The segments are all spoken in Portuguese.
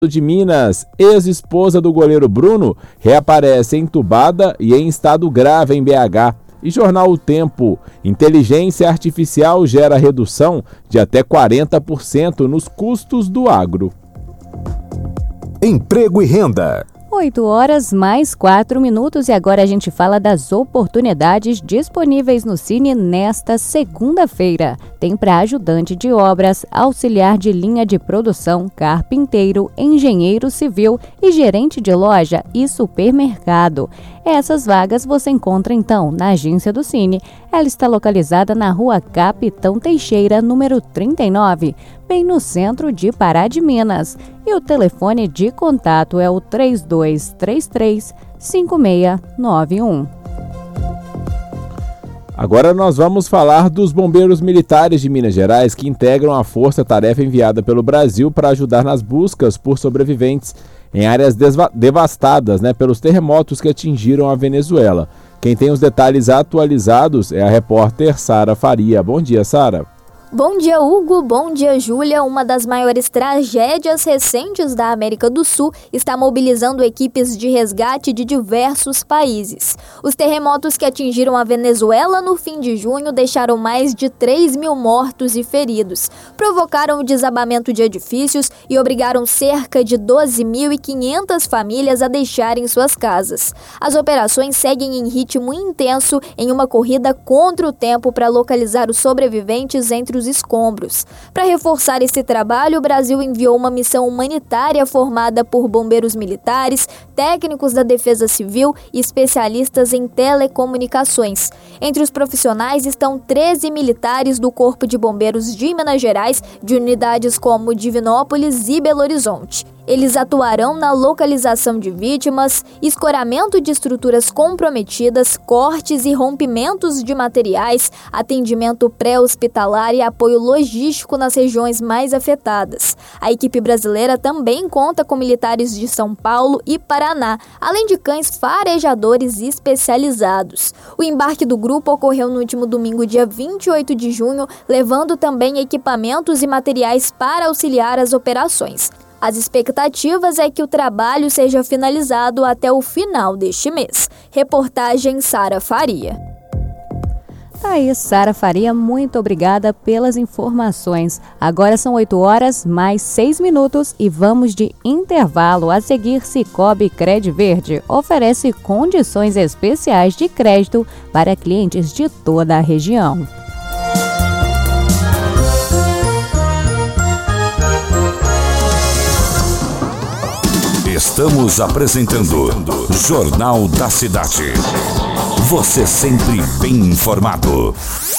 de Minas, ex-esposa do goleiro Bruno, reaparece entubada e em estado grave em BH. E jornal O Tempo, inteligência artificial gera redução de até 40% nos custos do agro. Emprego e renda. 8h mais 4 e agora a gente fala das oportunidades disponíveis no Cine nesta segunda-feira. Tem para ajudante de obras, auxiliar de linha de produção, carpinteiro, engenheiro civil e gerente de loja e supermercado. Essas vagas você encontra então na agência do Cine. Ela está localizada na Rua Capitão Teixeira, número 39, bem no centro de Pará de Minas. E o telefone de contato é o 3233-5691. Agora nós vamos falar dos bombeiros militares de Minas Gerais que integram a força-tarefa enviada pelo Brasil para ajudar nas buscas por sobreviventes em áreas devastadas, pelos terremotos que atingiram a Venezuela. Quem tem os detalhes atualizados é a repórter Sara Faria. Bom dia, Sara. Bom dia, Hugo. Bom dia, Júlia. Uma das maiores tragédias recentes da América do Sul está mobilizando equipes de resgate de diversos países. Os terremotos que atingiram a Venezuela no fim de junho deixaram mais de 3.000 mortos e feridos, provocaram o desabamento de edifícios e obrigaram cerca de 12.500 famílias a deixarem suas casas. As operações seguem em ritmo intenso em uma corrida contra o tempo para localizar os sobreviventes entre os escombros. Para reforçar esse trabalho, o Brasil enviou uma missão humanitária formada por bombeiros militares, técnicos da Defesa Civil e especialistas em telecomunicações. Entre os profissionais estão 13 militares do Corpo de Bombeiros de Minas Gerais, de unidades como Divinópolis e Belo Horizonte. Eles atuarão na localização de vítimas, escoramento de estruturas comprometidas, cortes e rompimentos de materiais, atendimento pré-hospitalar e apoio logístico nas regiões mais afetadas. A equipe brasileira também conta com militares de São Paulo e Paraná, além de cães farejadores especializados. O embarque do grupo ocorreu no último domingo, dia 28 de junho, levando também equipamentos e materiais para auxiliar as operações. As expectativas é que o trabalho seja finalizado até o final deste mês. Reportagem Sara Faria. Aí, Sara Faria, muito obrigada pelas informações. Agora são 8h mais 6 e vamos de intervalo. A seguir, Sicoob Cred Verde oferece condições especiais de crédito para clientes de toda a região. Estamos apresentando Jornal da Cidade. Você sempre bem informado.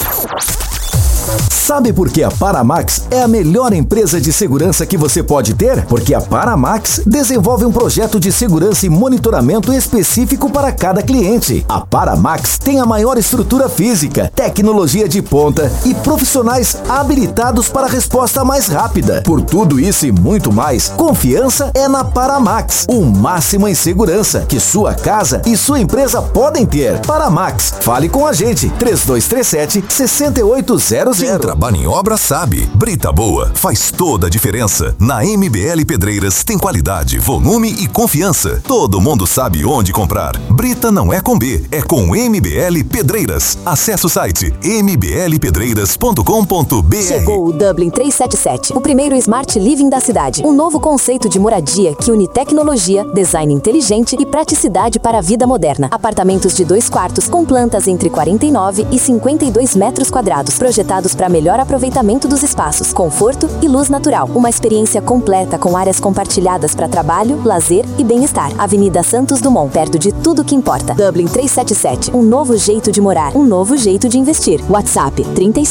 Sabe por que a Paramax é a melhor empresa de segurança que você pode ter? Porque a Paramax desenvolve um projeto de segurança e monitoramento específico para cada cliente. A Paramax tem a maior estrutura física, tecnologia de ponta e profissionais habilitados para a resposta mais rápida. Por tudo isso e muito mais, confiança é na Paramax. O máximo em segurança que sua casa e sua empresa podem ter. Paramax, fale com a gente. 3237-6800. Quem trabalha em obra sabe, brita boa faz toda a diferença. Na MBL Pedreiras tem qualidade, volume e confiança. Todo mundo sabe onde comprar. Brita não é com B, é com MBL Pedreiras. Acesse o site mblpedreiras.com.br. Chegou o Dublin 377, o primeiro Smart Living da cidade. Um novo conceito de moradia que une tecnologia, design inteligente e praticidade para a vida moderna. Apartamentos de 2 quartos com plantas entre 49 e 52 metros quadrados, projetados para melhor aproveitamento dos espaços, conforto e luz natural. Uma experiência completa com áreas compartilhadas para trabalho, lazer e bem-estar. Avenida Santos Dumont, perto de tudo que importa. Dublin 377, um novo jeito de morar, um novo jeito de investir. WhatsApp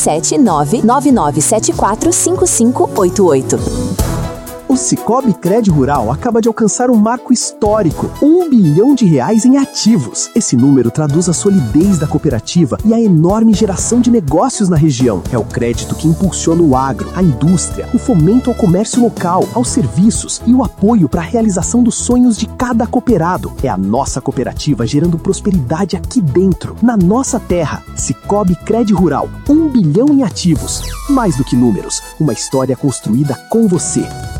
37999745588. O Sicoob Cred Rural acaba de alcançar um marco histórico, R$1 bilhão em ativos. Esse número traduz a solidez da cooperativa e a enorme geração de negócios na região. É o crédito que impulsiona o agro, a indústria, o fomento ao comércio local, aos serviços e o apoio para a realização dos sonhos de cada cooperado. É a nossa cooperativa gerando prosperidade aqui dentro, na nossa terra. Sicoob Cred Rural, R$1 bilhão em ativos. Mais do que números, uma história construída com você.